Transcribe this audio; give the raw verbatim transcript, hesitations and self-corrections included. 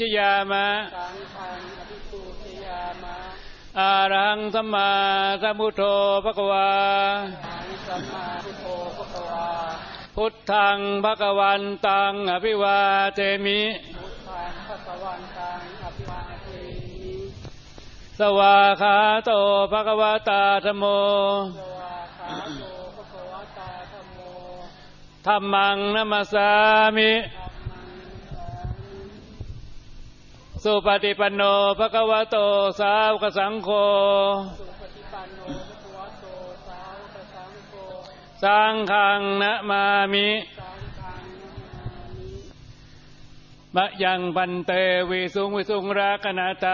ชยามะสังฆังอภิปูชยามะอะระหังสัมมาสัมพุทโธภควาอะระหังสัมมาสัมพุทโธภควาพุทธังภควันตังอภิวาเทมิพุทธังภควันตังอภิวาเทมิสวาคาโตภควตาธัมโมสวาคาโตภควตาธัมโมธัมมังนัมมัสสามิสุปฏิปันโนภควโตสาวกสังโฆสุปฏิปันโนภควโตสาวกสังโฆสังฆังนะมามิสังฆังนะมามิมะยังปันเตวิสุงวิสุงรักนาตา